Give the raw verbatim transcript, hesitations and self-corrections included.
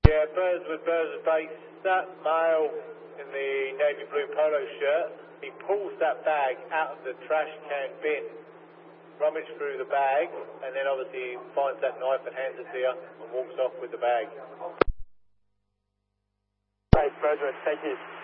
Yeah, Burswood, Burswood base. That male in the navy blue polo shirt, he pulls that bag out of the trash can bin, rummage through the bag, and then obviously finds that knife and hands it to you and walks off with the bag. Right, Burswood, thank you.